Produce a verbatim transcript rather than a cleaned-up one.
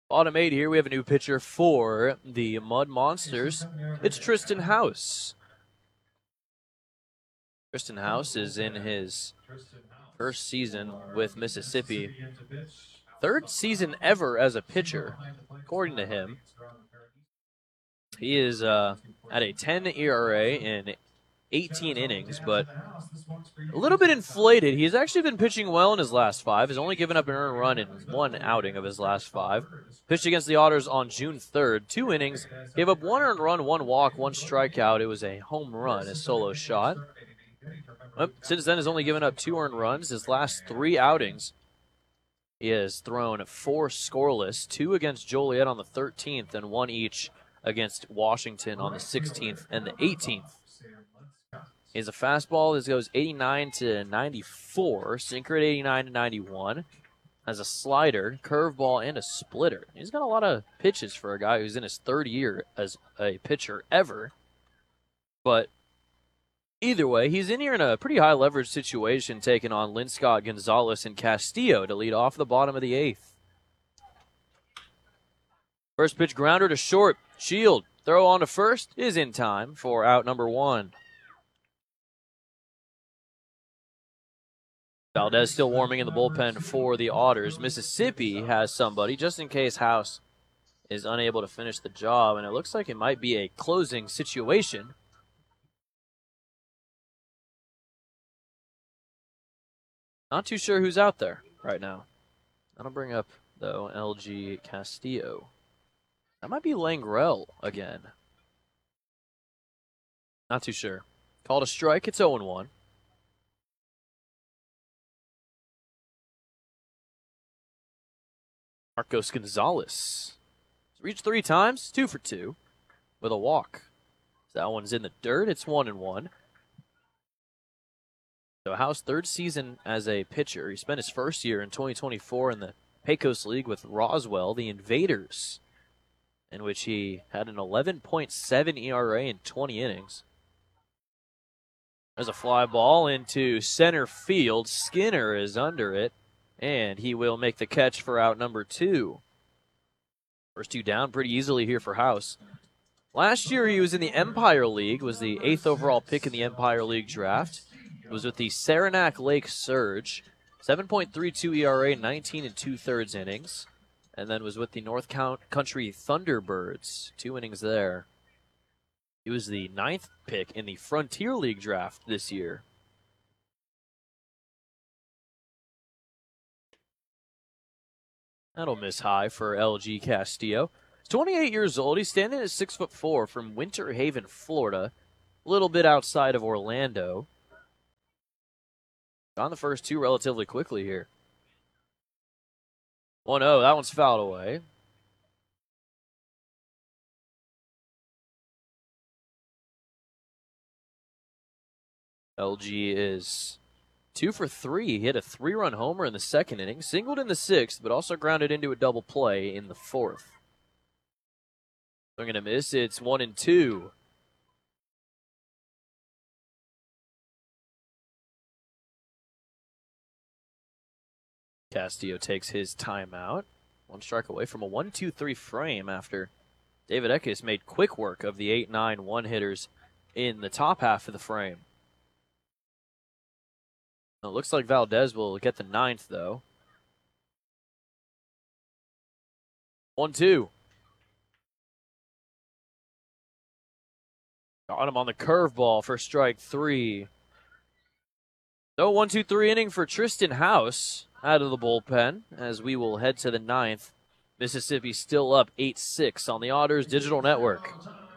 Bottom eight here, we have a new pitcher for the Mud Monsters. It's Tristan House. Tristan House is in his first season with Mississippi. Third season ever as a pitcher, according to him. He is uh, at a ten E R A in eighteen innings, but a little bit inflated. He's actually been pitching well in his last five. He's only given up an earned run in one outing of his last five. Pitched against the Otters on June third. Two innings. Gave up one earned run, one walk, one strikeout. It was a home run, a solo shot. Well, since then, has only given up two earned runs. His last three outings, he has thrown four scoreless, two against Joliet on the thirteenth, and one each against Washington on the sixteenth and the eighteenth. He has a fastball that goes eighty-nine to ninety-four, sinker at eighty-nine to ninety-one. Has a slider, curveball, and a splitter. He's got a lot of pitches for a guy who's in his third year as a pitcher ever. But either way, he's in here in a pretty high leverage situation, taking on Linscott, Gonzalez, and Castillo to lead off the bottom of the eighth. First pitch grounder to short. Shield, throw on to first, is in time for out number one. Valdez still warming in the bullpen for the Otters. Mississippi has somebody, just in case House is unable to finish the job, and it looks like it might be a closing situation. Not too sure who's out there right now. That'll bring up, though, L G Castillo. That might be Langrell again. Not too sure. Called a strike. It's oh and one. Marcos Gonzalez reached three times, two for two, with a walk. So that one's in the dirt. It's one and one. So House, third season as a pitcher. He spent his first year in twenty twenty-four in the Pecos League with Roswell, the Invaders, in which he had an eleven point seven E R A in twenty innings. There's a fly ball into center field. Skinner is under it, and he will make the catch for out number two. First two down pretty easily here for House. Last year he was in the Empire League, was the eighth overall pick in the Empire League draft. It was with the Saranac Lake Surge. seven point three two E R A, nineteen and two-thirds innings. And then was with the North Country Thunderbirds. Two innings there. He was the ninth pick in the Frontier League draft this year. That'll miss high for L G Castillo. He's twenty-eight years old. He's standing at six foot four from Winter Haven, Florida. A little bit outside of Orlando. On the first two relatively quickly here. one oh, that one's fouled away. L G is two for three. He hit a three-run homer in the second inning, singled in the sixth, but also grounded into a double play in the fourth. They're going to miss. It's one and two. Castillo takes his timeout. One strike away from a one two three frame after David Eckes made quick work of the eight nine one-hitters in the top half of the frame. It looks like Valdez will get the ninth, though. one two. Got him on the curveball for strike three. So one two three inning for Tristan House out of the bullpen as we will head to the ninth. Mississippi still up eight six on the Otters Digital Network.